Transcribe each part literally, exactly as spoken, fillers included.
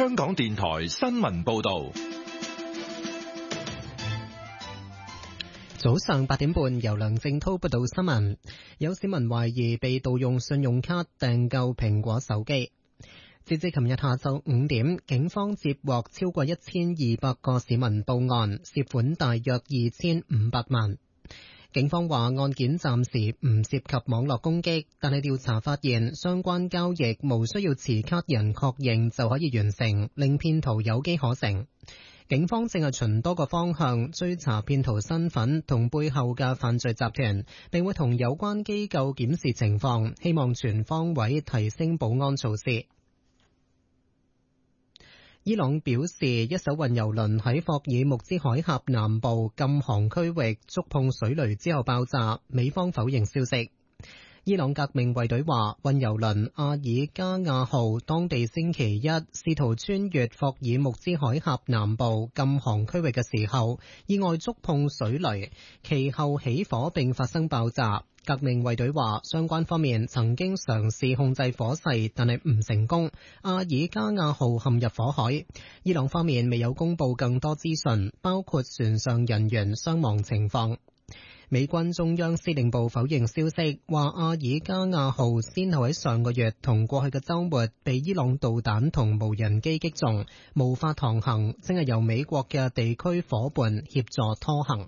香港電台新聞報道。 早上八點半，由梁正濤報道新聞。有市民懷疑被盜用信用卡訂購蘋果手機。截至琴日下晝五點，警方接獲超過一千二百個市民報案，涉款大約二千五百萬。警方話案件暫時唔涉及網絡攻擊，但係調查發現相關交易無需要持卡人確認就可以完成，令騙徒有機可乘。警方正係循多個方向追查騙徒身份同背後嘅犯罪集團，並會同有關機構檢視情況，希望全方位提升保安措施。伊朗表示，一艘運油輪喺霍爾木茲海峽南部禁航區域觸碰水雷之後爆炸，美方否認消息。伊朗革命衛隊話，運油輪阿爾加亞號當地星期一試圖穿越霍爾木茲海峽南部禁航區域嘅時候，意外觸碰水雷，其後起火並發生爆炸。革命衛隊話，相關方面曾經嘗試控制火勢，但係唔成功。阿爾加亞號陷入火海。伊朗方面未有公布更多資訊，包括船上人員傷亡情況。美軍中央司令部否認消息，話阿爾加亞號先後喺上個月同過去嘅週末被伊朗導彈同無人機擊中，無法航行，正係由美國嘅地區夥伴協助拖行。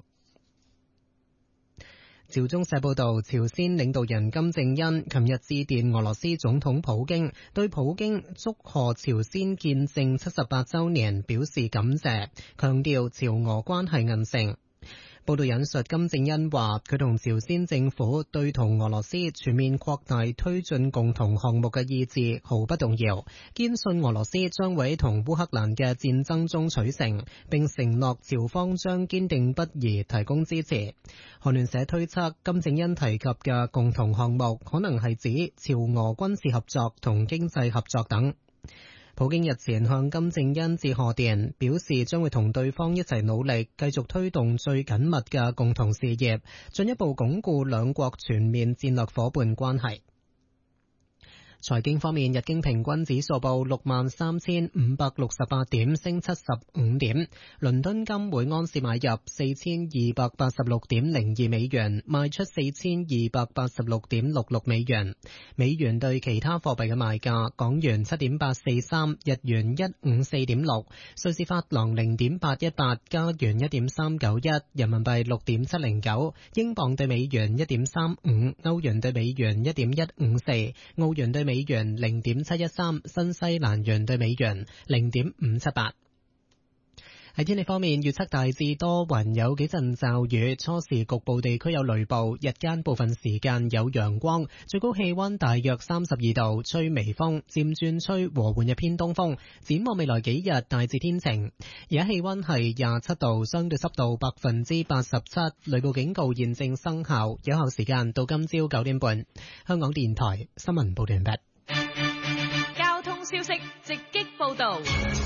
朝中社報道，朝鮮領導人金正恩琴日致電俄羅斯總統普京，對普京祝賀朝鮮建政七十八週年表示感謝，強調朝俄關係韌性。報道引述金正恩話，佢同朝鮮政府對同俄羅斯全面擴大推進共同項目嘅意志毫不動搖，堅信俄羅斯將會同烏克蘭嘅戰爭中取勝，並承諾朝方將堅定不移提供支持。韓聯社推測，金正恩提及嘅共同項目可能係指朝俄軍事合作同經濟合作等。普京日前向金正恩致賀電，表示將會同對方一齊努力，繼續推動最緊密嘅共同事業，進一步鞏固兩國全面戰略夥伴關係。財經方面，日經平均指數報六萬三千五百六十八點，升七十五點。倫敦金每盎司買入四千二百八十六點零二美元，賣出四千二百八十六點六六美元。美元對其他貨幣嘅賣價：港元七點八四三，日元一五四點六，瑞士法郎零點八一八，加元一點三九一，人民幣六點七零九，英鎊對美元一點三五，歐元對美元一點一五四，澳元對美元零點七一三，新西蘭元對美元零點五七八。喺天氣方面，預測大致多雲，有幾陣驟雨，初時局部地區有雷暴，日間部分時間有陽光，最高氣溫大約三十二度，吹微風，漸轉吹和緩嘅偏東風。展望未來幾日大致天晴，而家氣溫係廿七度，相對濕度百分之八十七，雷暴警告現正生效，有效時間到今朝九點半。香港電台新聞報道完畢。 交通消息直擊報道。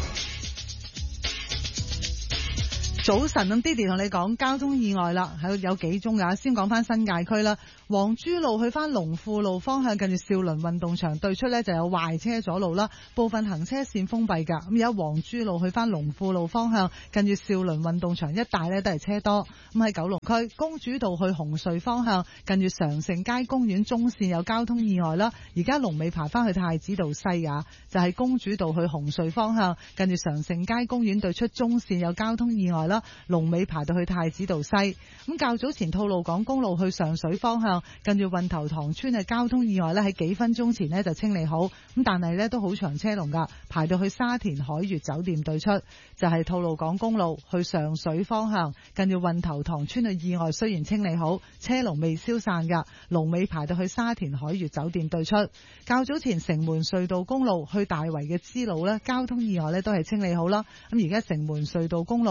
早晨，咁 Didi 同你講交通意外啦，係有幾宗噶。先講翻新界區啦，黃珠路去翻龍富路方向，近住兆麟運動場對出呢就有壞車阻路啦，部分行車線封閉噶。咁而家黃珠路去翻龍富路方向，近住兆麟運動場一帶呢都係車多。咁喺九龍區公主道去紅隧方向，近住常盛街公園中線有交通意外啦，而家龍尾排翻去太子道西啊，就係、是、公主道去紅隧方向，近住常盛街公園對出中線有交通意外啦，龍尾排到去太子道西。咁較早前吐露港公路去上水方向，近住運頭塘村嘅交通意外呢喺幾分鐘前呢就清理好，咁但係呢都好長車龍噶，排到去沙田海悅酒店對出，就係吐露港公路去上水方向，近住運頭塘村嘅意外雖然清理好，車龍未消散噶，龍尾排到去沙田海悅酒店對出。較早前城門隧道公路去大圍嘅支路呢，交通意外呢都係清理好啦，咁而家城門隧道公路去大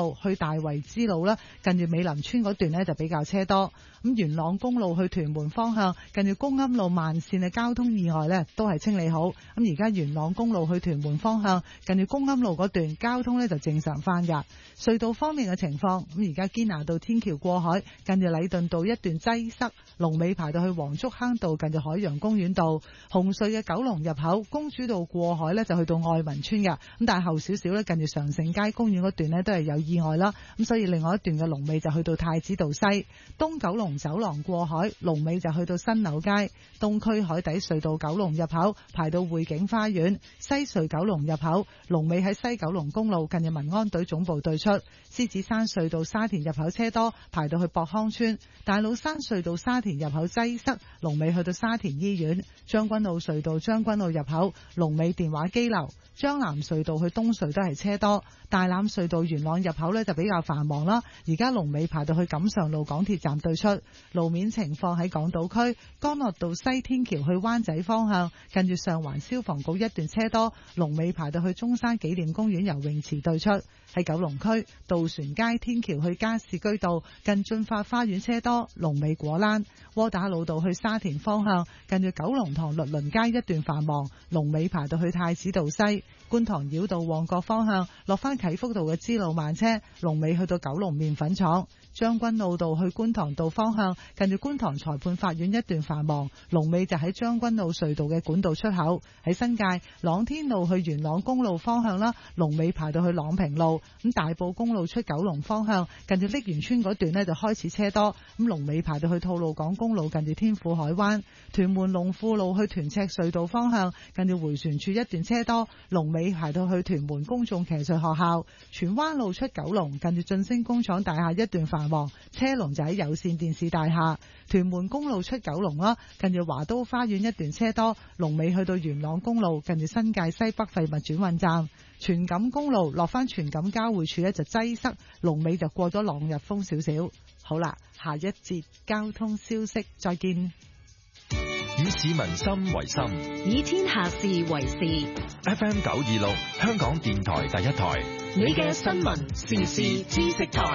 大圍支路啦，近住美林村嗰段呢就比較車多。咁元朗公路去屯門方向，近住公庵路慢線嘅交通意外呢都係清理好。咁而家元朗公路去屯門方向，近住公庵路嗰段交通呢就正常翻㗎。隧道方面嘅情況，咁而家堅拿道天橋過海，近住禮頓道一段擠塞，龍尾排到去黃竹坑道，近住海洋公園道。紅隧嘅九龍入口公主道過海呢就去到愛民村㗎。咁但係後少少呢，近住常盛街公園嗰段呢都係有意外啦。咁所以另外一段嘅龍尾就去到太子道西。東九龍走廊過海，龍尾就去到新柳街。東區海底隧道九龍入口排到匯景花園。西隧九龍入口龍尾喺西九龍公路，近住民安隊總部對出。獅子山隧道沙田入口車多，排到去博康村。大老山隧道沙田入口擠塞，龍尾去到沙田醫院。將軍澳隧道將軍澳入口龍尾電話機樓。將南隧道去東隧都係車多。大欖隧道元朗入口呢就比較繁忙啦，而家龍尾排到去錦上路港鐵站對出。路面情況喺港島區，干諾道西天橋去灣仔方向，近住上環消防局一段車多，龍尾排到去中山紀念公園游泳池對出。喺九龍區，渡船街天橋去加士居道，近駿發花園車多，龍尾果欄。窩打老道去沙田方向，近住九龍塘律倫街一段繁忙，龍尾排到去太子道西。觀塘繞道旺角方向，落翻啟福道嘅支路慢車，龍尾去到九龍麵粉廠。將軍澳道去觀塘道方向，近住觀塘裁判法院一段繁忙，龍尾就喺將軍澳隧道嘅管道出口。喺新界朗天路去元朗公路方向啦，龍尾排到去朗平路。咁大埔公路出九龍方向，近住瀝源村嗰段呢就開始車多，咁龍尾排到去吐露港公路，近住天府海灣。屯門龍富路去屯赤隧道方向，近住迴旋處一段車多，龍尾排到去屯門公眾騎術學校。荃灣路出九龍，近住晉升工廠大廈一段繁忙，車龍就喺有線電視大廈。屯門公路出九龍啦，近住華都花園一段車多，龍尾去到元朗公路，近住新界西北廢物轉運站。荃錦公路落翻荃錦交匯處呢就擠塞，龍尾就過咗朗日峰少少。好啦，下一節交通消息再見。 以市民心為心， 以天下事為事。 F M 九二六，香港電台第一台， 你嘅新聞時事知識台。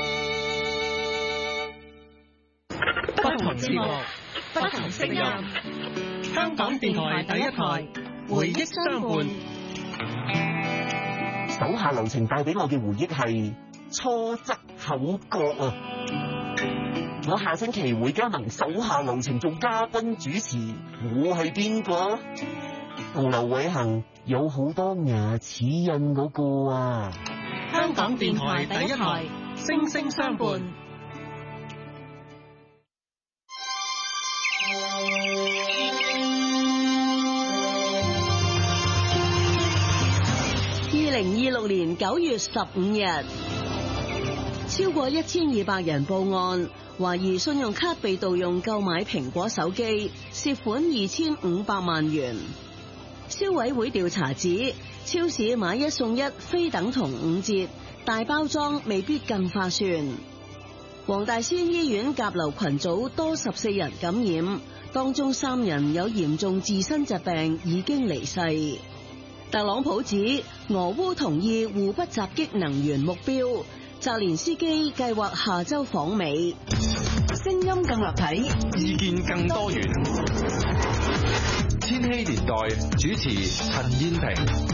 不同節目，不同聲音。香港電台第一台，回憶相伴。 手下留情帶俾我嘅回憶係初則口角啊！我下星期會加盟手下留情做嘉賓主持，我係邊個？同劉偉恒有好多牙齒印嗰個啊！ 香港電台第一台，聲聲相伴。 二零二六年九月十五日，超過一千二百人報案，懷疑信用卡被盜用購買蘋果手機，涉款二千五百萬元。消委會調查指，超市買一送一非等同五折，大包裝未必更划算。黃大仙醫院甲流群組多十四人感染，當中三人有嚴重自身疾病，已經離世。特朗普指俄烏同意互不襲擊能源目標，澤連斯基計劃下周訪美。聲音更立體， 意見更多元。千禧年代主持陳燕萍。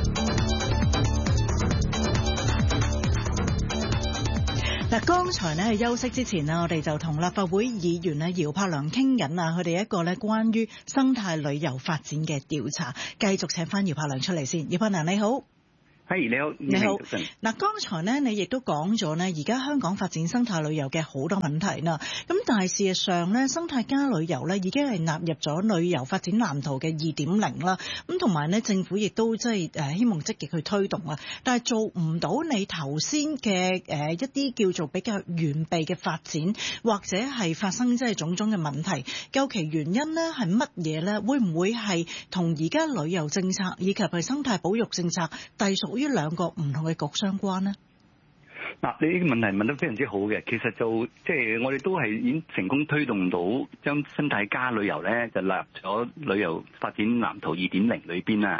嗱，剛才咧喺休息之前咧，我哋就同立法會議員咧姚柏良傾緊啊，佢哋一個咧關於生態旅遊發展嘅調查，繼續請翻姚柏良出嚟先。姚柏良你好。 係、hey, 你好， 你好。嗱，剛才咧你亦都講咗咧，而家香港發展生態旅遊嘅好多問題啦。咁但係事實上咧，生態加旅遊咧已經係納入咗旅遊發展藍圖嘅二點零啦。咁同埋咧，政府亦都即係誒希望積極去推動啊。但係做唔到你頭先嘅誒一啲叫做比較完備嘅發展，或者係發生即係種種嘅問題，究其原因咧係乜嘢咧？會唔會係同而家旅遊政策以及係生態保育政策隸屬於兩個唔同嘅局相關呢？ 嗱，你呢個問題問得非常之好嘅。其實就即係我哋都係已經成功推動到將生態加旅遊咧，就納入咗旅遊發展藍圖二點零裏邊啦。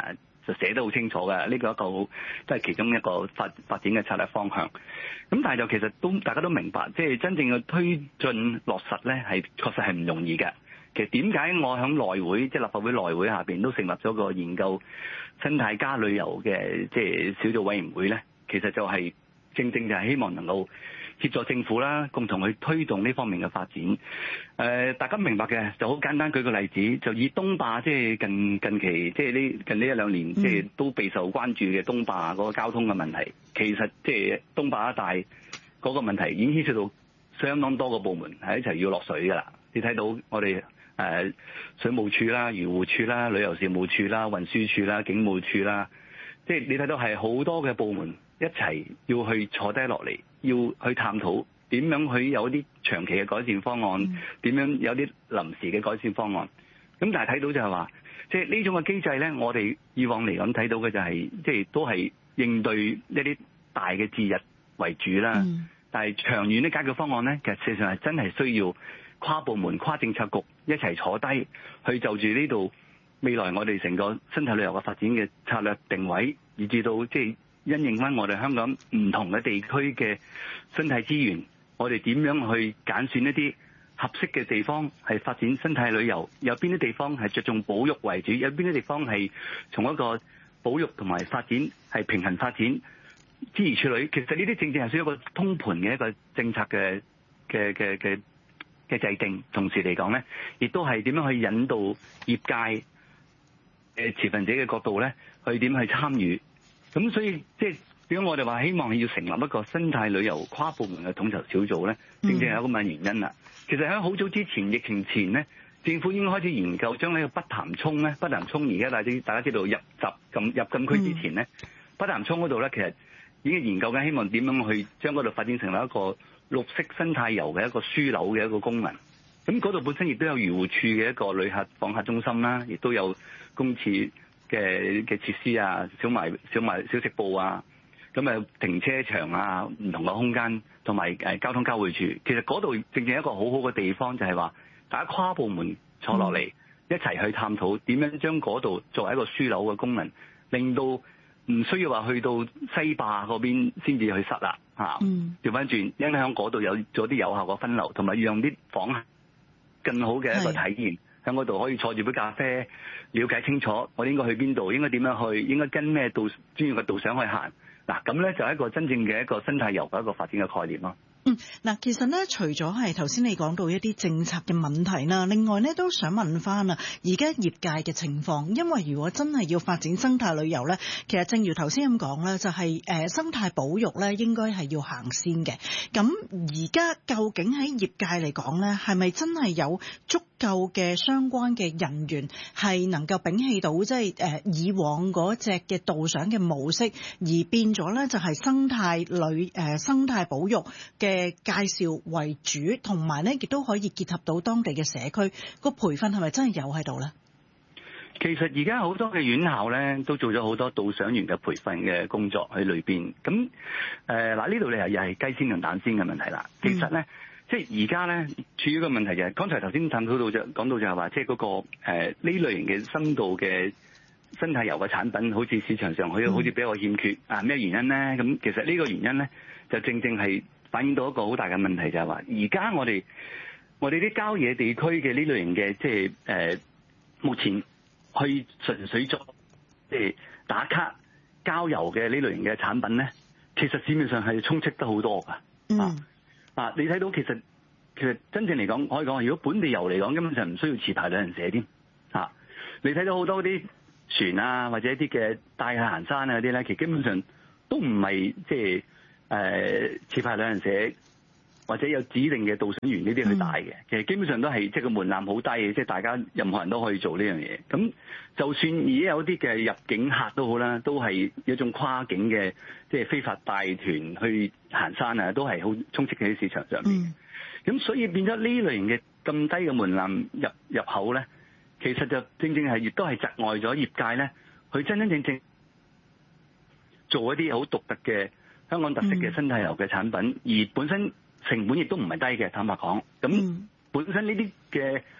就寫得好清楚嘅，呢、這個一個好即係其中一個發發展嘅策略方向。咁但係就其實都大家都明白，即係真正嘅推進落實咧，係確實係唔容易嘅。其實點解我喺內會即係立法會內會下邊都成立咗個研究生態加旅遊嘅即係小組委員會咧？其實就係、是、正正就係希望能夠協助政府啦，共同去推動呢方面嘅發展。誒、呃，大家明白嘅就好簡單，舉個例子，就以東壩即係近近期即係呢近呢一兩年即係都備受關注嘅東壩嗰個交通嘅問題。其實即係東壩一帶嗰個問題已經牽涉到相當多個部門係一齊要落水㗎啦。你睇到我哋誒、呃、水務署啦、漁護署啦、旅遊事務署啦、運輸署啦、警務處啦，即係你睇到係好多嘅部門一齊要去坐低落嚟，要去探討點樣去有啲長期嘅改善方案，點、嗯、樣有啲臨時嘅改善方案。咁但係睇到就係話，即係呢種嘅機制咧，我哋以往嚟講睇到嘅就係、是，即係都係應對一啲大嘅節日為主啦。嗯、但係長遠嘅解決方案咧，其實事實上係真係需要跨部門、跨政策局一齊坐低去就住呢度未來我哋成個生態旅遊嘅發展嘅策略定位，以至到即係因應翻我哋香港唔同嘅地區嘅生態資源，我哋點樣去揀選一啲合適嘅地方係發展生態旅遊，有邊啲地方係着重保育為主，有邊啲地方係從一個保育同埋發展係平衡發展諸如此類。其實呢啲正正係需要一個通盤嘅一個政策嘅嘅嘅嘅嘅制定，同時嚟講咧，亦都係點樣去引導業界嘅持份者嘅角度咧，去點去參與。咁所以即係點解我哋話希望要成立一個生態旅遊跨部門嘅統籌小組咧？正正係一個咁嘅原因啦。其實喺好早之前，疫情前咧，政府已經開始研究將呢個北潭涌咧，北潭涌而家大家大家知道入閘禁入禁區之前咧，嗯、北潭涌嗰度咧，其實已經研究緊，希望點樣去將嗰度發展成為一個綠色生態遊嘅一個樞紐嘅一個功能。咁嗰度本身亦都有漁護處嘅一個旅客訪客中心啦，亦都有公廁嘅嘅設施啊，小賣小賣小食部啊，咁啊停車場啊，唔同嘅空間，同埋誒交通交匯處。其實嗰度正正一個好好嘅地方，就係話大家跨部門坐落嚟、嗯、一齊去探討點樣將嗰度作為一個樞紐嘅功能，令到唔需要話去到西壩嗰邊先至去塞啦嚇。調翻轉，因為喺嗰度有做啲有效嘅分流，同埋讓啲訪客更好嘅一個體驗。喺嗰度可以坐住杯咖啡，了解清楚我應該去邊度，應該點樣去，應該跟咩導專業嘅導賞去行。嗱，咁咧就係一個真正嘅一個生態遊嘅一個發展嘅概念咯。 嗯，嗱，其實咧，除咗係頭先你講到一啲政策嘅問題啦，另外咧都想問翻啊，而家業界嘅情況，因為如果真係要發展生態旅遊咧，其實正如頭先咁講咧，就係誒生態保育咧，應該係要行先嘅。咁而家究竟喺業界嚟講咧，係咪真係有足夠嘅相關嘅人員係能夠摒棄到即係誒以往嗰隻嘅導賞嘅模式，而變咗咧就係生態旅誒生態保育嘅介紹為主，同埋咧亦都可以結合到當地嘅社區，個培訓係咪真係有喺度咧？ 其實而家好多嘅院校咧都做咗好多導賞員嘅培訓嘅工作喺裏邊。咁誒嗱呢度你係又係雞先定蛋先嘅問題啦。其實咧、嗯、即係而家咧處於一個問題就係、是，剛才頭先探討到就講到就係話，即係嗰、那個誒呢、呃、類型嘅深度嘅生態遊嘅產品，好似市場上好似好似比較欠缺、嗯、啊？咩原因咧？咁其實呢個原因咧就正正係反映到一個好大嘅問題，就係話而家我哋我哋啲郊野地區嘅呢類型嘅即係誒目前去純粹作即係打卡郊遊嘅呢類型嘅產品咧，其實市面上係充斥得好多㗎。嗯、啊啊！你睇到其實其實真正嚟講，可以講如果本地遊嚟講，根本上唔需要持牌旅行社添。啊！你睇到好多啲船啊，或者一啲嘅帶去行山啊嗰啲咧，其實基本上都唔係即係。誒持牌旅行社或者有指定嘅導賞員呢啲去帶嘅，嗯、其實基本上都係即係個門檻好低嘅，即係大家任何人都可以做呢樣嘢。咁就算而家有啲嘅入境客都好啦，都係一種跨境嘅即係非法帶團去行山啊，都係好充斥喺市場上面。咁、嗯、所以變咗呢類型嘅咁低嘅門檻入入口咧，其實就正正係亦都係窒礙咗業界咧，去真真正正做一啲好獨特嘅香港特色嘅生態遊嘅產品，嗯、而本身成本亦都唔係低嘅，坦白講。咁本身呢啲嘅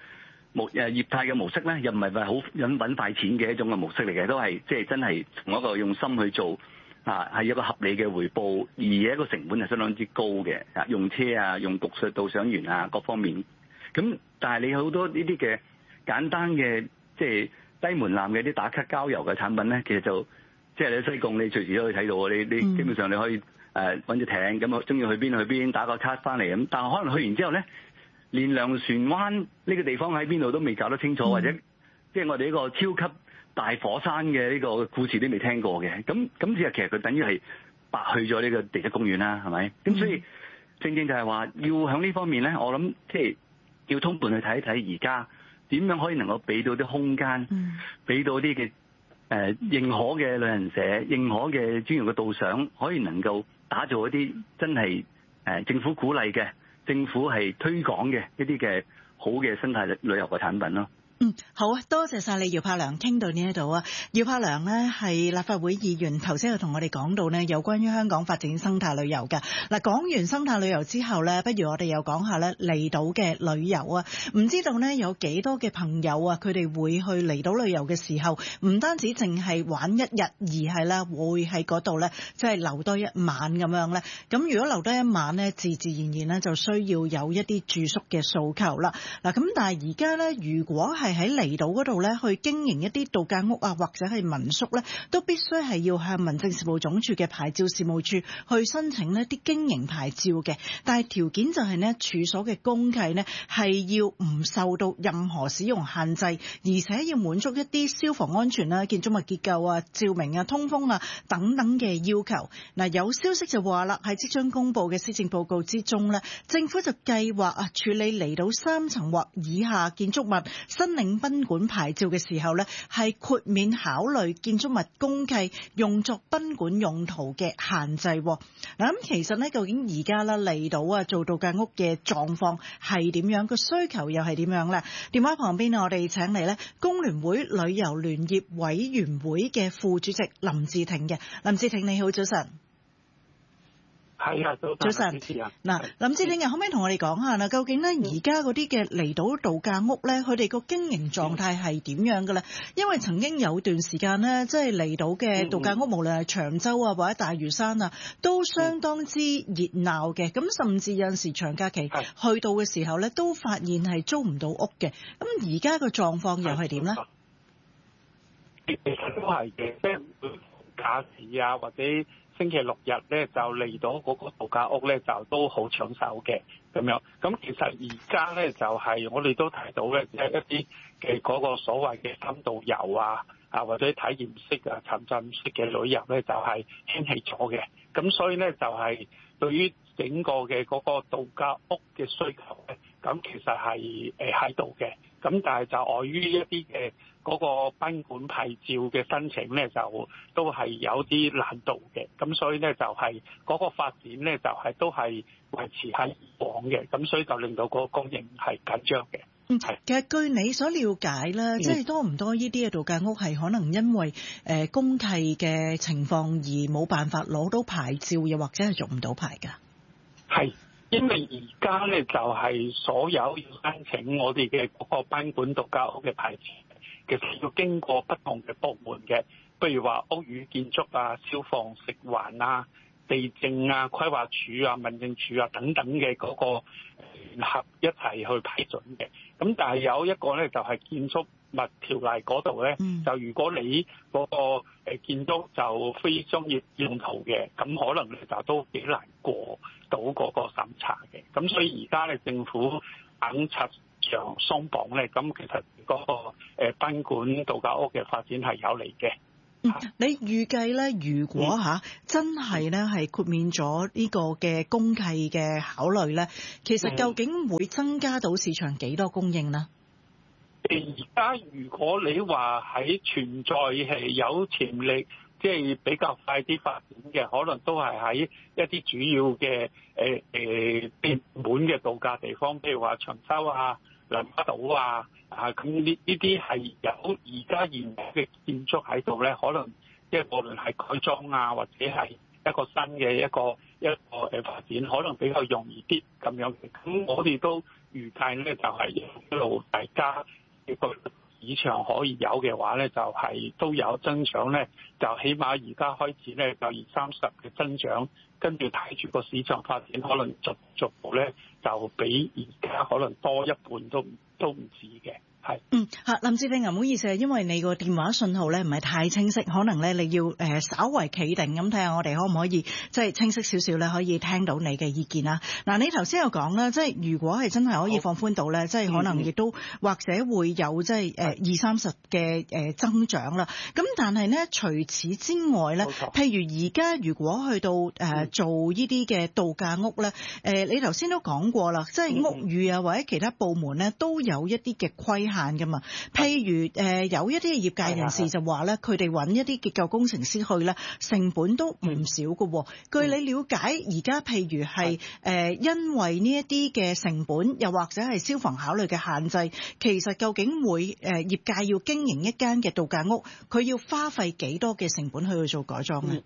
模誒業態嘅模式咧，又唔係話好揾揾快錢嘅一種嘅模式嚟嘅，都係即係真係從一個用心去做啊，係一個合理嘅回報，而一個成本係相當之高嘅啊，用車啊，用局數導賞員啊各方面。咁但係你好多呢啲嘅簡單嘅即係低門檻嘅啲打卡郊遊嘅產品咧，其實就即係你喺西貢你隨時都可以睇到，你你基本上你可以誒揾隻艇咁啊，中意去邊去邊打個卡翻嚟咁，但係可能去完之後咧，連糧船灣呢個地方喺邊度都未搞得清楚，嗯、或者即係我哋呢個超級大火山嘅呢個故事都未聽過嘅，咁咁即係其實佢等於係白去咗呢個地質公園啦，係咪？咁、嗯、所以正正就係話要喺呢方面咧，我諗即係要通盤去睇一睇而家點樣可以能夠俾到啲空間，俾、嗯、到啲嘅誒認可嘅旅行社、認可嘅專業嘅導賞，可以能夠打造一啲真係誒、呃、政府鼓勵嘅。政府係推廣嘅一啲嘅好嘅生態旅遊嘅產品咯。 嗯，好啊，多謝晒你姚柏良，傾到呢一度啊。姚柏良呢係立法會議員，頭先又同我哋講到呢有關於香港發展生態旅遊嘅。嗱，講完生態旅遊之後呢，不如我哋又講下呢離島嘅旅遊啊。唔知道呢有幾多嘅朋友啊，佢哋會去離島旅遊嘅時候，唔單止淨係玩一日，而係呢會喺嗰度呢，即係留多一晚咁樣呢。咁如果留多一晚呢，自自然然呢就需要有一啲住宿嘅訴求啦。嗱，咁但係而家呢，如果係喺離島嗰度咧，去經營一啲度假屋啊，或者係民宿咧，都必須係要向民政事務總署嘅牌照事務處去申請呢啲經營牌照嘅。但係條件就係呢，處所嘅公契呢係要唔受到任何使用限制，而且要滿足一啲消防安全啦、建築物結構啊、照明啊、通風啊等等嘅要求。嗱，有消息就話啦，喺即將公布嘅施政報告之中呢，政府就計劃啊處理離島三層或以下建築物申領賓館牌照嘅時候呢，係豁免考慮建築物公契用作賓館用途嘅限制。嗱，咁其實呢，究竟而家啦離島啊做度假屋嘅狀況係點樣？個需求又係點樣呢？電話旁邊我哋請嚟呢工聯會旅遊聯業委員會嘅副主席林志挺嘅。林志挺你好，早晨。 係啊，早晨。 嗱，林志挺，可唔可以同我哋講下啦？究竟咧而家嗰啲嘅離島度假屋咧，佢哋個經營狀態係點樣嘅咧？因為曾經有段時間咧，即係離島嘅度假屋，無論係長洲啊或者大嶼山啊，都相當之熱鬧嘅。咁甚至有陣時長假期去到嘅時候咧，都發現係租唔到屋嘅。咁而家個狀況又係點咧？ 其實都係嘅，即係假市啊或者星期六日咧就嚟到嗰個度假屋咧就都好搶手嘅咁樣。咁其實而家咧就係、是、我哋都提到咧，即係一啲嘅嗰個所謂嘅深度遊啊啊或者體驗式啊沉浸式嘅旅遊咧就係興起咗嘅。咁所以咧就係對於整個嘅嗰個度假屋嘅需求咧，咁其實係誒喺度嘅。咁但係就礙於一啲嘅嗰個賓館牌照嘅申請咧，就都係有啲難度嘅。咁所以咧就係嗰個發展咧就係都係維持喺以往嘅。咁所以就令到嗰個供應係緊張嘅。 嗯，其實據你所了解咧，即係多唔多呢啲嘅度假屋係可能因為誒公契嘅情況而冇辦法攞到牌照，又或者係做唔到牌㗎？ 係。因為而家咧就係所有要申請我哋嘅嗰個賓館度假屋嘅牌照，其實要經過不同嘅部門嘅，譬如話屋宇建築啊、消防、食環啊、地政啊、規劃署啊、民政署啊等等嘅嗰個聯合一齊去批准嘅。咁但係有一個咧就係建築物條例嗰度咧，就如果你嗰個誒建築就非商業用途嘅，咁可能咧就都幾難過到嗰個審查嘅。咁所以而家咧政府肯拆牆鬆綁咧，咁其實嗰個誒賓館度假屋嘅發展係有利嘅。 嗯，你預計咧，如果吓、嗯、真係咧係豁免咗呢個嘅公契嘅考慮咧，其實究竟會增加到市場幾多供應呢？ 而家如果你話喺存在係有潛力，即係比較快啲發展嘅，可能都係喺一啲主要嘅誒誒熱門嘅度假地方，譬如話長洲啊、南丫島啊，啊咁呢呢啲係有而家現有嘅建築喺度咧，可能即係無論係改裝啊，或者係一個新嘅一個一個誒發展，可能比較容易啲咁樣嘅。咁我哋都預計咧就係一路大家呢個市場可以有嘅話咧，就係、是、都有增長咧，就起碼而家開始咧就二三十嘅增長，跟住睇住個市場發展，可能逐逐步咧就比而家可能多一半都都唔止嘅。 嗯，嚇，林志定啊，唔好意思啊，因為你個電話信號咧唔係太清晰，可能咧你要誒稍為企定咁睇下，我哋可唔可以即係清晰少少咧，可以聽到你嘅意見啦。嗱，你頭先有講啦，即係如果係真係可以放寬到咧，即係可能亦都或者會有即係誒二三十嘅誒增長啦。咁但係咧，除此之外咧，譬如而家如果去到誒、呃、做呢啲嘅度假屋咧，誒、呃、你頭先都講過啦，即係屋宇啊或者其他部門咧都有一啲嘅規限噶嘛，譬如誒、呃、有一啲嘅業界人士就話咧，佢哋揾一啲結構工程師去咧，成本都唔少嘅。據你了解，而家譬如係誒、呃、因為呢一啲嘅成本，又或者係消防考慮嘅限制，其實究竟會誒、呃、業界要經營一間嘅度假屋，佢要花費幾多嘅成本去去做改裝咧？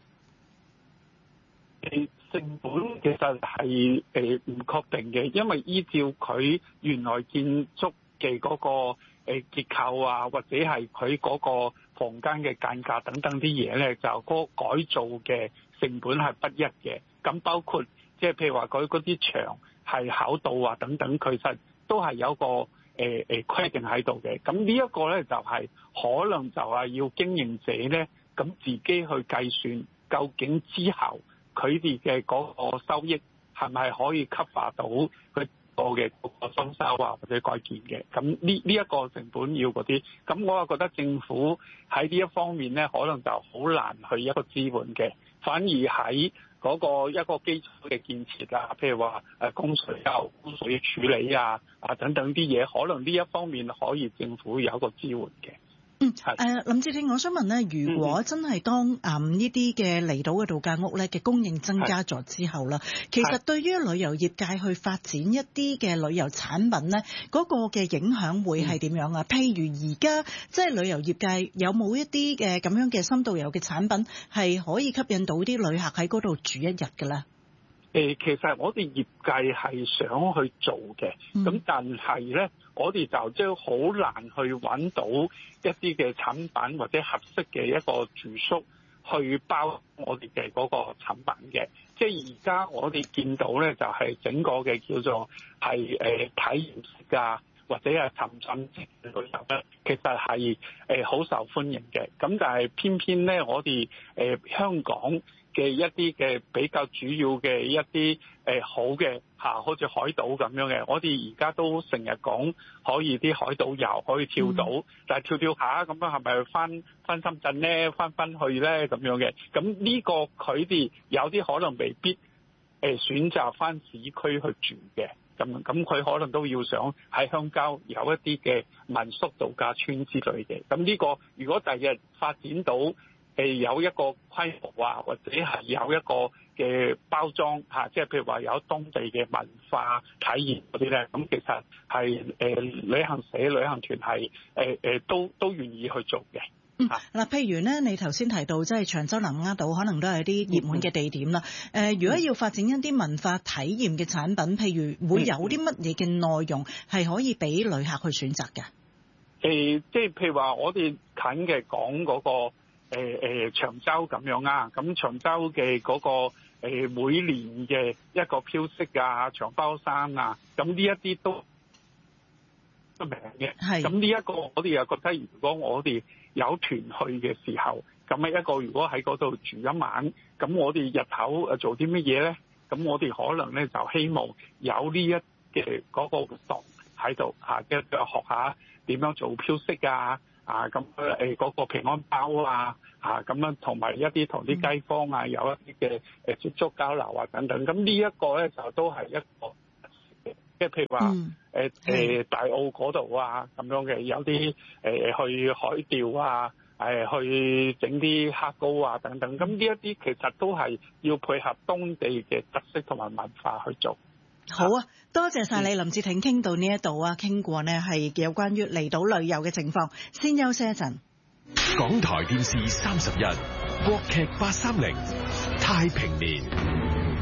誒成本其實係誒唔確定嘅，因為依照佢原來建築嘅嗰個誒結構啊，或者係佢嗰個房間嘅間隔等等啲嘢咧，就嗰個改造嘅成本係不一嘅。咁包括即係譬如話佢嗰啲牆係厚度啊等等，其實都係有個誒誒規定喺度嘅。咁呢一個咧就係可能就係要經營者咧咁自己去計算，究竟之後佢哋嘅嗰個收益係咪可以 cover 到佢嘅個裝修啊或者改建嘅，咁呢呢一個成本要嗰啲，咁我又覺得政府喺呢一方面咧，可能就好難去一個支援嘅，反而喺嗰個一個基礎嘅建設啊，譬如話誒供水啊、污水處理啊啊等等啲嘢，可能呢一方面可以政府有一個支援嘅。 嗯，誒、呃，林志挺，我想問咧，如果真係當誒呢啲嘅離島嘅度假屋咧嘅供應增加咗之後啦，其實對於旅遊業界去發展一啲嘅旅遊產品咧，嗰、那個嘅影響會係點樣啊？嗯、譬如而家即係旅遊業界有冇一啲嘅咁樣嘅深度遊嘅產品係可以吸引到啲旅客喺嗰度住一日嘅咧？ 誒，其實我哋業界係想去做嘅，咁、嗯、但係咧，我哋就即係好難去揾到一啲嘅產品或者合適嘅一個住宿去包我哋嘅嗰個產品嘅。即係而家我哋見到咧，就係、是、整個嘅叫做係誒、呃、體驗式啊，或者係沉浸式嘅旅遊咧，其實係誒好受歡迎嘅。咁但係偏偏咧，我哋誒、呃、香港嘅一啲嘅比較主要嘅一啲誒、呃、好嘅嚇，好似海島咁樣嘅，我哋而家都成日講可以啲海島遊可以跳島，嗯、但係跳跳下咁樣係咪翻翻深圳咧，翻翻去咧咁樣嘅？咁呢個佢哋有啲可能未必誒、呃、選擇翻市區去住嘅，咁咁佢可能都要想喺鄉郊有一啲嘅民宿度假村之類嘅。咁呢個如果第日發展到誒有一個規模啊，或者係有一個嘅包裝嚇，即係譬如話有當地嘅文化體驗嗰啲咧，咁其實係誒、呃、旅行社、旅行團係誒誒都都願意去做嘅。 嗯，嗱，譬如咧，你頭先提到即係長洲南丫島，可能都係啲熱門嘅地點啦。誒、呃，如果要發展一啲文化體驗嘅產品，譬如會有啲乜嘢嘅內容係可以俾旅客去選擇嘅？誒、 呃，即係譬如話我哋近嘅講嗰個。誒誒、呃、長洲咁樣啊，咁長洲嘅嗰、那個、呃、每年嘅一個飄色啊、長包山啊，咁呢一啲都出名嘅。係。咁呢一個我哋又覺得，如果我哋有團去嘅時候，咁啊一個如果喺嗰度住一晚，咁我哋日頭誒做啲乜嘢咧？咁我哋可能咧就希望有呢一嘅嗰個活動喺度嚇，即係學下點樣做飄色啊。啊，咁誒嗰個平安包啊，啊咁樣同埋一啲同啲街坊啊，有一啲嘅誒接觸交流啊等等，咁呢一個咧就都係一個，即係譬如話誒誒大澳嗰度啊咁樣嘅，有啲誒、呃、去海釣啊，誒去整啲蝦膏啊等等，咁呢一啲其實都係要配合當地嘅特色同埋文化去做。 好啊，多謝晒你，林志挺，傾到呢一度啊，傾過呢係有關於離島旅遊嘅情況。先休息一陣。 港台電視三十一，國劇八三零，太平年。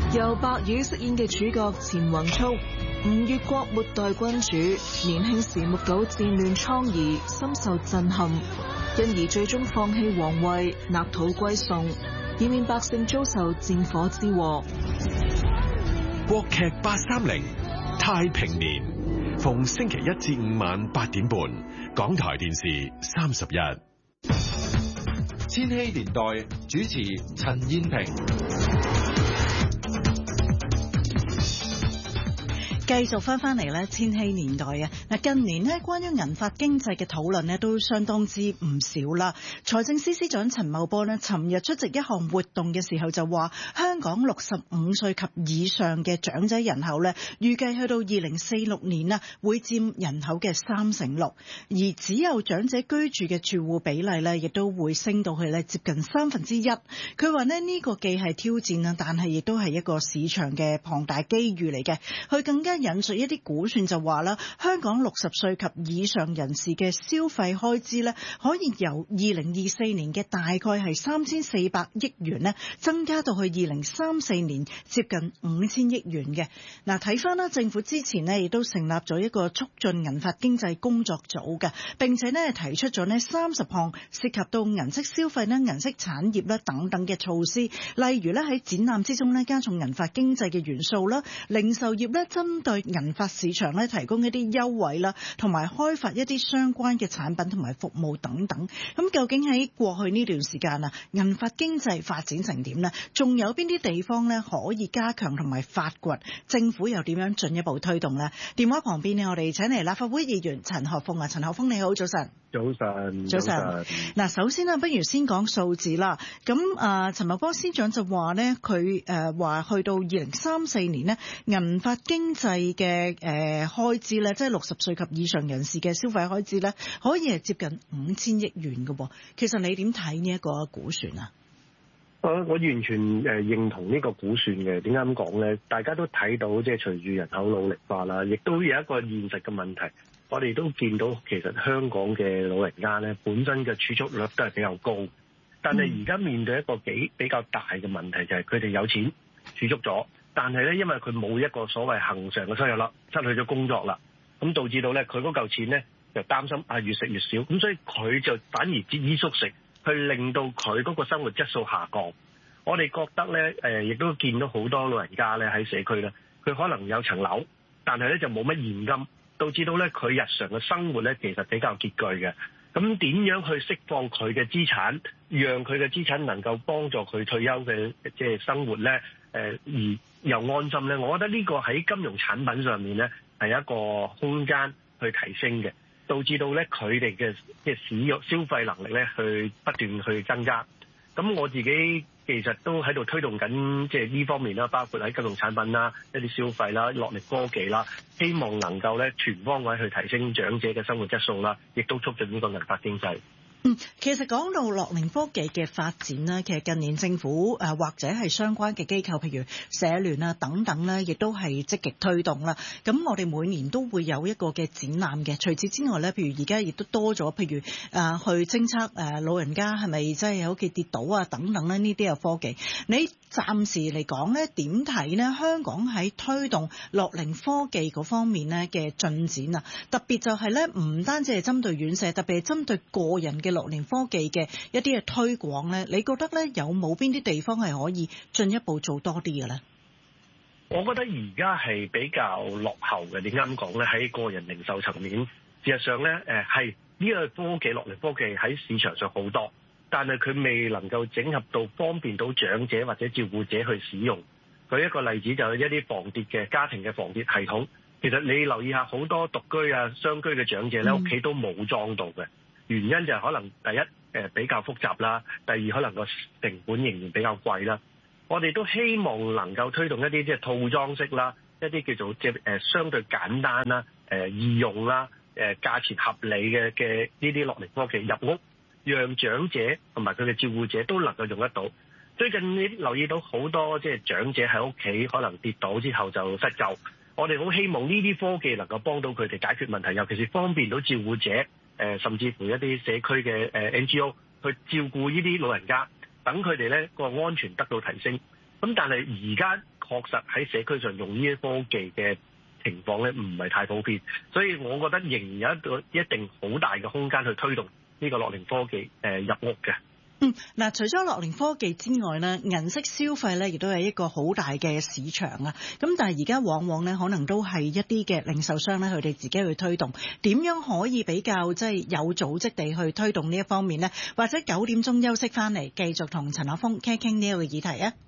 由白宇飾演嘅主角錢宏速，吳越國末代君主，年輕時目睹戰亂瘡痍，深受震撼，因而最終放棄皇位，納土歸宋，以免百姓遭受戰火之禍。 國劇八三零太平年，逢星期一至五晚八點半，港台電視三十一。千禧年代主持陳燕萍。 繼續翻翻嚟咧，千禧年代啊！嗱，近年咧關於銀髮經濟嘅討論咧都相當之唔少啦。財政司司長陳茂波咧，尋日出席一項活動嘅時候就話，香港六十五歲及以上嘅長者人口咧，預計去到二零四六年啊，會佔人口嘅三成六，而只有長者居住嘅住戶比例咧，亦都會升到去咧接近三分之一。佢話咧呢個既係挑戰啊，但係亦都係一個市場嘅龐大機遇嚟嘅。佢更加引述一啲估算就話啦，香港六十歲及以上人士嘅消費開支咧，可以由二零二四年嘅大概係三千四百億元咧，增加到去二零三四年接近五千億元嘅。嗱，睇翻啦，政府之前咧亦都成立咗一個促進銀髮經濟工作組嘅，並且咧提出咗咧三十項涉及到銀色消費咧、銀色產業咧等等嘅措施，例如咧喺展覽之中咧加重銀髮經濟嘅元素啦，零售業咧針對銀髮市場咧提供一啲優惠啦，同埋開發一啲相關嘅產品同埋服務等等。咁究竟喺過去呢段時間啊，銀髮經濟發展成點呢？仲有邊啲地方咧可以加強同埋發掘？政府又點樣進一步推動呢？電話旁邊呢，我哋請嚟立法會議員陳學鋒啊，陳學鋒你好，早晨。 早晨， 早晨。嗱，首先啊，不如先講數字啦。咁啊，陳茂波司長就話呢，佢誒話去到二零三四年呢，銀髮經濟嘅誒開支咧，即係六十歲及以上人士嘅消費開支咧，可以係接近五千億元嘅。其實你點睇呢一個估算啊？ 我我完全誒認同呢個估算嘅。點解咁講咧？大家都睇到，即係隨住人口老齡化啦，亦都有一個現實嘅問題。我哋都見到，其實香港嘅老人家咧，本身嘅儲蓄率都係比較高，但係而家面對一個幾比較大嘅問題，就係佢哋有錢儲蓄咗，但係咧因為佢冇一個所謂恆常嘅收入啦，失去咗工作啦，咁導致到咧佢嗰嚿錢咧就擔心啊越食越少，咁所以佢就反而節衣縮食，去令到佢嗰個生活質素下降。我哋覺得咧誒，亦都見到好多老人家咧喺社區咧，佢可能有層樓，但係咧就冇乜現金。導致到咧佢日常嘅生活咧其實比較拮據嘅，咁點樣去釋放佢嘅資產，讓佢嘅資產能夠幫助佢退休嘅即係生活咧？誒而又安心咧？我覺得呢個喺金融產品上面咧係一個空間去提升嘅，導致到咧佢哋嘅即係使用消費能力咧去不斷去增加。咁我自己其實都喺度推動緊，即係呢方面啦，包括喺金融產品啦、一啲消費啦、樂齡科技啦，希望能夠咧全方位去提升長者嘅生活質素啦，亦都促進呢個銀髮經濟。 嗯，其實講到樂齡科技嘅發展咧，其實近年政府誒或者係相關嘅機構，譬如社聯啊等等咧，亦都係積極推動啦。咁我哋每年都會有一個嘅展覽嘅。除此之外咧，譬如而家亦都多咗，譬如誒去偵測誒老人家係咪真係喺屋企跌倒啊等等咧，呢啲嘅科技。你暫時嚟講咧，點睇呢？香港喺推動樂齡科技嗰方面咧嘅進展啊，特別就係咧唔單止係針對院舍，特別係針對個人嘅樂齡科技嘅一啲嘅推廣咧，你覺得咧有冇邊啲地方係可以進一步做多啲嘅咧？ 我覺得而家係比較落後嘅。點解咁講咧？喺個人零售層面，事實上咧，誒係呢個科技樂齡科技喺市場上好多，但係佢未能夠整合到方便到長者或者照顧者去使用。舉一個例子就係一啲防跌嘅家庭嘅防跌系統。其實你留意下，好多獨居啊、雙居嘅長者咧，屋企都冇裝到嘅。原因就係可能第一誒比較複雜啦，第二可能個成本仍然比較貴啦。我哋都希望能夠推動一啲即係套裝式啦，一啲叫做即係誒相對簡單啦、誒易用啦、誒價錢合理嘅嘅呢啲樂齡科技入屋，讓長者同埋佢嘅照顧者都能夠用得到。最近你留意到好多即係長者喺屋企可能跌倒之後就失救，我哋好希望呢啲科技能夠幫到佢哋解決問題，尤其是方便到照顧者。誒甚至乎一啲社區嘅誒 N G O 去照顧呢啲老人家，等佢哋咧個安全得到提升。咁但係而家確實喺社區上用呢啲科技嘅情況咧，唔係太普遍，所以我覺得仍然有一個一定好大嘅空間去推動呢個樂齡科技誒、呃、入屋嘅。 嗯，嗱，除咗樂齡科技之外咧，銀色消費咧亦都係一個好大嘅市場啊。咁但係而家往往咧，可能都係一啲嘅零售商咧，佢哋自己去推動。點樣可以比較即係有組織地去推動呢一方面呢？或者九點鐘休息翻嚟，繼續同陳學鋒傾傾呢個議題啊！